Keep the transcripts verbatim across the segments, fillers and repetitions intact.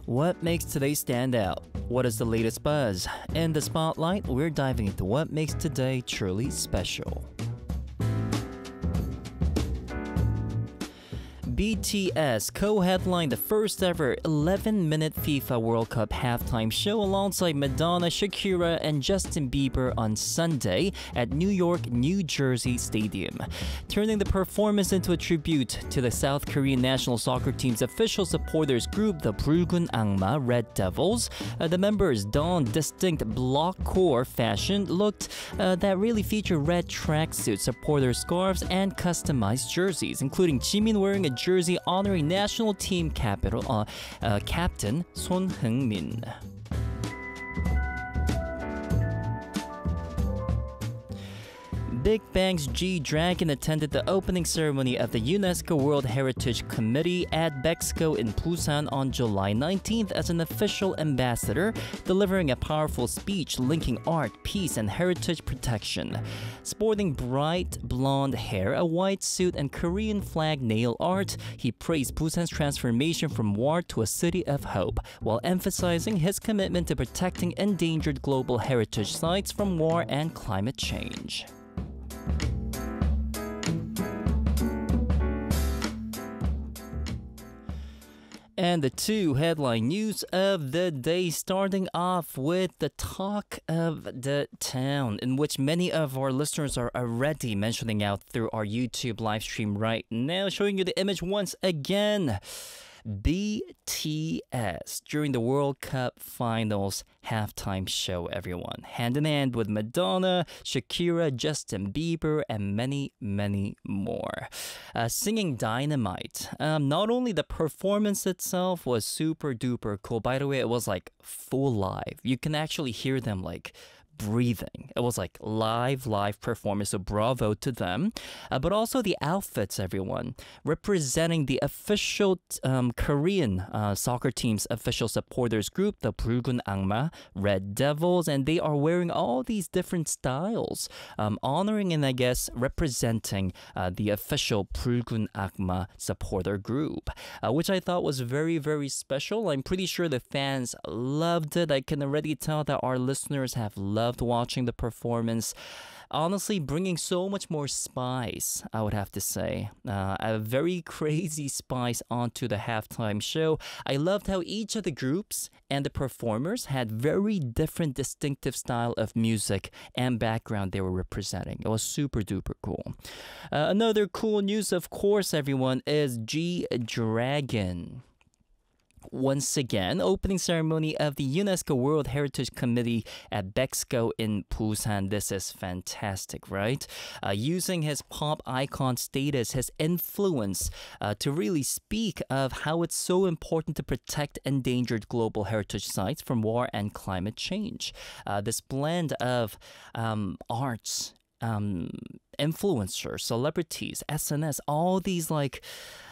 What makes today stand out? What is the latest buzz? In the spotlight, we're diving into what makes today truly special. B T S co-headlined the first ever eleven minute FIFA World Cup halftime show alongside Madonna, Shakira, and Justin Bieber on Sunday at New York, New Jersey Stadium, turning the performance into a tribute to the South Korean national soccer team's official supporters group, the 붉은 악마 Red Devils. Uh, the members donned distinct block core fashion looked uh, that really featured red tracksuits, supporter scarves, and customized jerseys, including Jimin wearing a jersey honoring national team capital, uh, uh, captain Son Heung-min. Big Bang's G-Dragon attended the opening ceremony of the UNESCO World Heritage Committee at Bexco in Busan on July nineteenth as an official ambassador, delivering a powerful speech linking art, peace, and heritage protection. Sporting bright blonde hair, a white suit, and Korean flag nail art, he praised Busan's transformation from war to a city of hope, while emphasizing his commitment to protecting endangered global heritage sites from war and climate change. And the two headline news of the day, starting off with the talk of the town, in which many of our listeners are already mentioning out through our YouTube live stream right now, showing you the image once again. B T S during the World Cup Finals halftime show, everyone. Hand in hand with Madonna, Shakira, Justin Bieber, and many, many more. Uh, singing Dynamite. Um, not only the performance itself was super duper cool. By the way, it was like full live. You can actually hear them like breathing. It was like live, live performance, so bravo to them. Uh, but also the outfits, everyone, representing the official um, Korean uh, soccer team's official supporters group, the 붉은 악마 Red Devils, and they are wearing all these different styles, um, honoring and I guess representing uh, the official 붉은 악마 supporter group, uh, which I thought was very, very special. I'm pretty sure the fans loved it. I can already tell that our listeners have loved watching the performance, honestly bringing so much more spice, I would have to say. Uh, a very crazy spice onto the halftime show. I loved how each of the groups and the performers had very different distinctive style of music and background they were representing. It was super duper cool. Uh, another cool news, of course, everyone, is G-Dragon. Once again, opening ceremony of the UNESCO World Heritage Committee at Bexco in Busan. This is fantastic, right? Uh, using his pop icon status, his influence uh, to really speak of how it's so important to protect endangered global heritage sites from war and climate change. Uh, this blend of um, arts, um, influencers, celebrities, S N S, all these like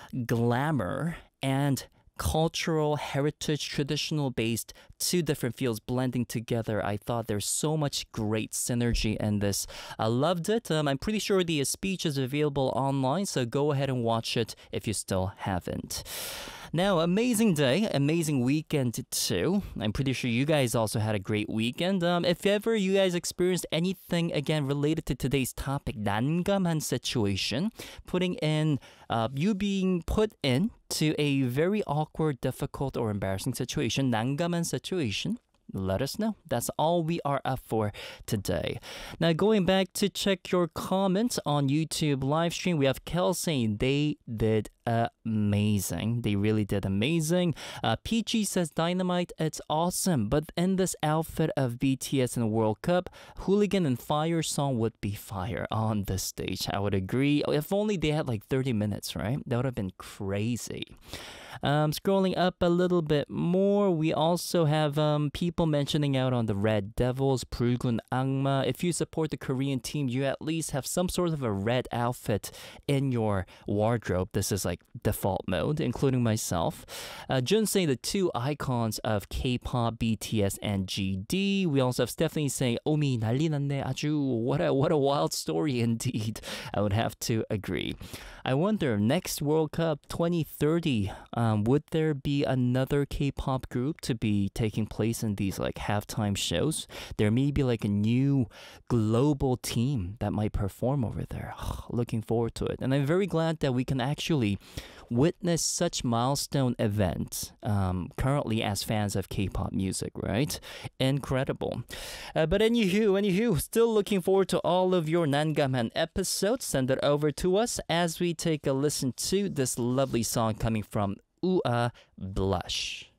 glamour and cultural, heritage, traditional-based, two different fields blending together. I thought there's so much great synergy in this. I loved it. Um, I'm pretty sure the speech is available online, so go ahead and watch it if you still haven't. Now, amazing day, amazing weekend too. I'm pretty sure you guys also had a great weekend. Um, if ever you guys experienced anything, again, related to today's topic, 난감한 situation, putting in, uh, you being put in to a very awkward, difficult, or embarrassing situation, 난감한 situation, let us know. That's all we are up for today. Now, going back to check your comments on YouTube live stream, we have Kel saying they did amazing. They really did amazing. Uh, Peachy says, Dynamite, it's awesome. But in this outfit of B T S in the World Cup, Hooligan and Fire song would be fire on this stage. I would agree. If only they had like thirty minutes, right? That would have been crazy. Um, scrolling up a little bit more, we also have um, people mentioning out on the Red Devils, 붉은 악마. If you support the Korean team, you at least have some sort of a red outfit in your wardrobe. This is like default mode, including myself. Uh, Jun saying the two icons of K-pop, B T S, and G D. We also have Stephanie saying, "오미 난리 났네 아주." What a what a wild story indeed. I would have to agree. I wonder next World Cup twenty thirty. Uh, Um, would there be another K-pop group to be taking place in these like halftime shows? There may be like a new global team that might perform over there. Looking forward to it. And I'm very glad that we can actually witness such milestone events um, currently as fans of K-pop music, right? Incredible. Uh, but anywho, anywho, still looking forward to all of your Nangaman episodes. Send it over to us as we take a listen to this lovely song coming from ua, Blush.